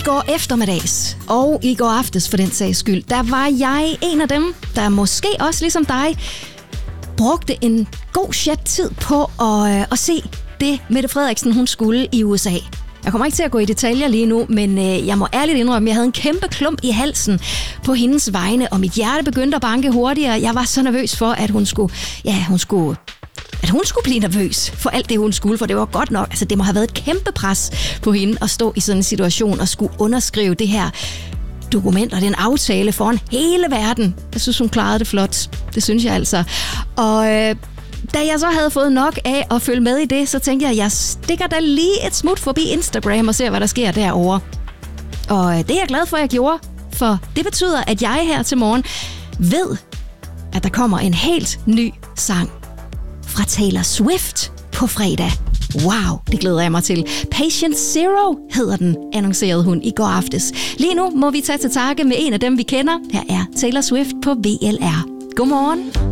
går eftermiddags, og i går aftes for den sags skyld, der var jeg en af dem, der måske også ligesom dig, brugte en god chat tid på at se det, Mette Frederiksen hun skulle i USA. Jeg kommer ikke til at gå i detaljer lige nu, men jeg må ærligt indrømme, at jeg havde en kæmpe klump i halsen på hendes vegne, og mit hjerte begyndte at banke hurtigere. Jeg var så nervøs for, at hun skulle blive nervøs for alt det, hun skulle, for det var godt nok. Altså, det må have været et kæmpe pres på hende at stå i sådan en situation og skulle underskrive det her dokument og den aftale foran hele verden. Jeg synes, hun klarede det flot. Det synes jeg altså. Og da jeg så havde fået nok af at følge med i det, så tænkte jeg, at jeg stikker da lige et smut forbi Instagram og ser, hvad der sker derovre. Og det er jeg glad for, at jeg gjorde, for det betyder, at jeg her til morgen ved, at der kommer en helt ny sang fra Taylor Swift på fredag. Wow, det glæder jeg mig til. Patient Zero hedder den, annoncerede hun i går aftes. Lige nu må vi tage til takke med en af dem, vi kender. Her er Taylor Swift på VLR. Godmorgen.